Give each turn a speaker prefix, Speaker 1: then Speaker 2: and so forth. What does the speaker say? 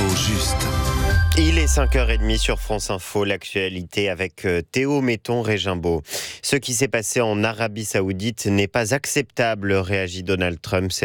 Speaker 1: L'info juste.
Speaker 2: Il est 5h30 sur France Info, l'actualité avec Théo Metton-Régimbaud. Ce qui s'est passé en Arabie Saoudite n'est pas acceptable, réagit Donald Trump.